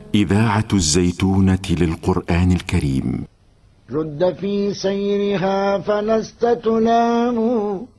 إذاعة الزيتونة للقرآن الكريم. رد في سيرها فلست تلام،